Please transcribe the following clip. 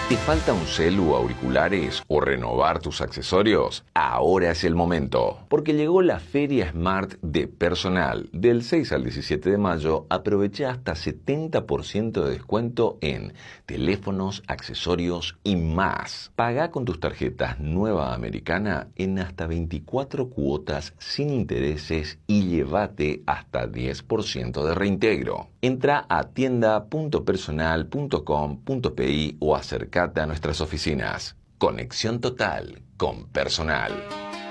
¿Te falta un celu o auriculares o renovar tus accesorios? Ahora es el momento, porque llegó la Feria Smart de Personal. Del 6 al 17 de mayo, aprovecha hasta 70% de descuento en teléfonos, accesorios y más. Paga con tus tarjetas Nueva Americana en hasta 24 cuotas sin intereses y llévate hasta 10% de reintegro. Entra a tienda.personal.com.pi o acércate a nuestras oficinas. Conexión total con Personal.